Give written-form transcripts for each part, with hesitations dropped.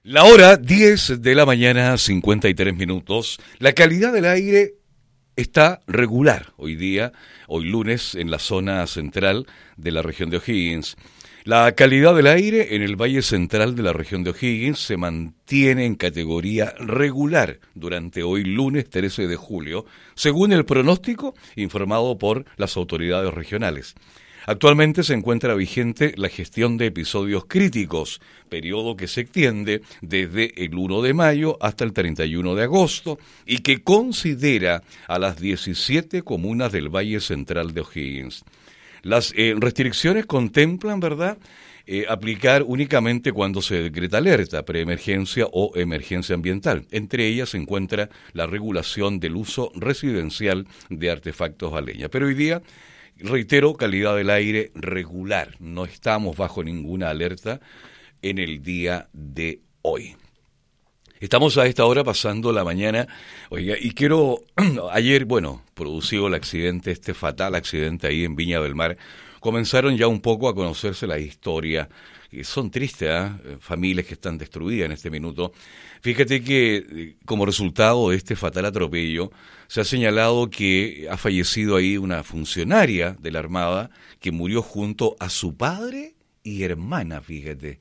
La hora 10 de la mañana, 53 minutos. La calidad del aire está regular hoy lunes, en la zona central de la región de O'Higgins. La calidad del aire en el valle central de la región de O'Higgins se mantiene en categoría regular durante hoy lunes 13 de julio, según el pronóstico informado por las autoridades regionales. Actualmente se encuentra vigente la gestión de episodios críticos, periodo que se extiende desde el 1 de mayo hasta el 31 de agosto y que considera a las 17 comunas del Valle Central de O'Higgins. Las restricciones contemplan, ¿verdad?, aplicar únicamente cuando se decreta alerta, preemergencia o emergencia ambiental. Entre ellas se encuentra la regulación del uso residencial de artefactos a leña. Pero hoy día, reitero, calidad del aire regular. No estamos bajo ninguna alerta en el día de hoy. Estamos a esta hora pasando la mañana. Oiga, y quiero, ayer, producido el accidente, este fatal accidente ahí en Viña del Mar, comenzaron ya un poco a conocerse la historia. Son tristes, familias que están destruidas en este minuto. Fíjate que como resultado de este fatal atropello, se ha señalado que ha fallecido ahí una funcionaria de la Armada que murió junto a su padre y hermana, fíjate.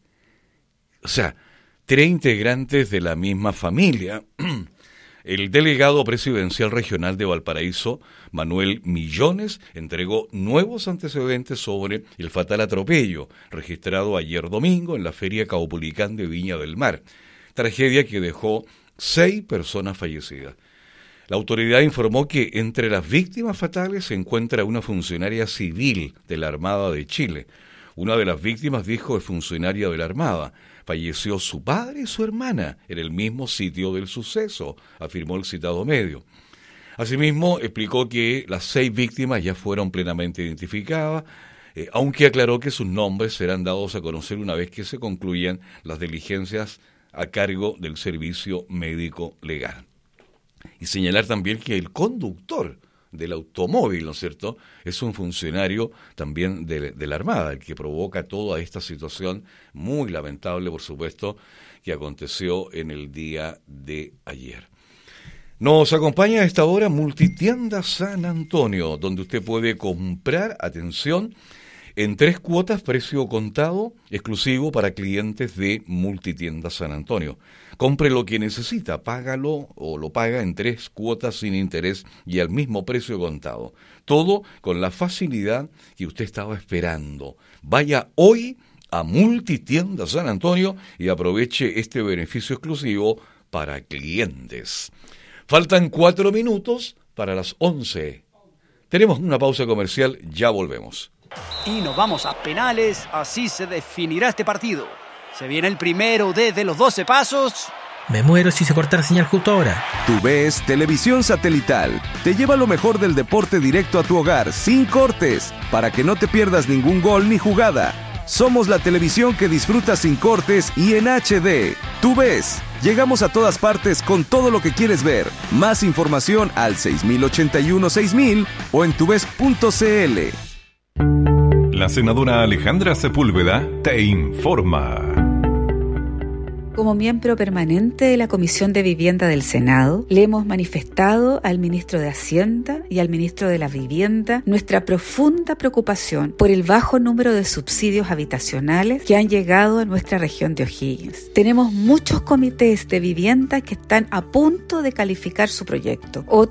O sea, 3 integrantes de la misma familia. El delegado presidencial regional de Valparaíso, Manuel Millones, entregó nuevos antecedentes sobre el fatal atropello registrado ayer domingo en la Feria Caupolicán de Viña del Mar. Tragedia que dejó 6 personas fallecidas. La autoridad informó que entre las víctimas fatales se encuentra una funcionaria civil de la Armada de Chile. Una de las víctimas, dijo, es funcionaria de la Armada. Falleció su padre y su hermana en el mismo sitio del suceso, afirmó el citado medio. Asimismo, explicó que las 6 víctimas ya fueron plenamente identificadas, aunque aclaró que sus nombres serán dados a conocer una vez que se concluyan las diligencias a cargo del servicio médico legal. Y señalar también que el conductor del automóvil, ¿no es cierto?, es un funcionario también de la Armada, el que provoca toda esta situación muy lamentable, por supuesto, que aconteció en el día de ayer. Nos acompaña a esta hora Multitienda San Antonio, donde usted puede comprar, atención, en 3 cuotas, precio contado, exclusivo para clientes de Multitienda San Antonio. Compre lo que necesita, págalo o lo paga en 3 cuotas sin interés y al mismo precio contado. Todo con la facilidad que usted estaba esperando. Vaya hoy a Multitienda San Antonio y aproveche este beneficio exclusivo para clientes. Faltan 4 minutos para las 11. Tenemos una pausa comercial, ya volvemos. Y nos vamos a penales, así se definirá este partido. Se viene el primero desde los 12 pasos. Me muero si se corta la señal justo ahora. TUVES Televisión Satelital te lleva lo mejor del deporte directo a tu hogar, sin cortes, para que no te pierdas ningún gol ni jugada. Somos la televisión que disfrutas sin cortes y en HD. TUVES. Llegamos a todas partes con todo lo que quieres ver. Más información al 6081-6000 o en tuves.cl. La senadora Alejandra Sepúlveda te informa. Como miembro permanente de la Comisión de Vivienda del Senado, le hemos manifestado al ministro de Hacienda y al ministro de la Vivienda nuestra profunda preocupación por el bajo número de subsidios habitacionales que han llegado a nuestra región de O'Higgins. Tenemos muchos comités de vivienda que están a punto de calificar su proyecto. Otros